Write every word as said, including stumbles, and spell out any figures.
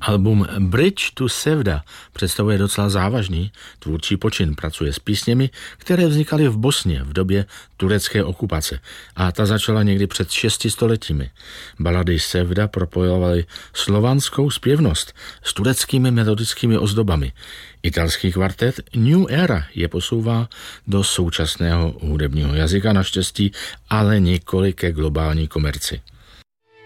Album Bridge to Sevda představuje docela závažný tvůrčí počin. Pracuje s písněmi, které vznikaly v Bosně v době turecké okupace a ta začala někdy před šesti stoletími. Balady Sevda propojovaly slovanskou zpěvnost s tureckými melodickými ozdobami. Italský kvartet New Era je posouvá do současného hudebního jazyka naštěstí, ale nikoli ke globální komerci.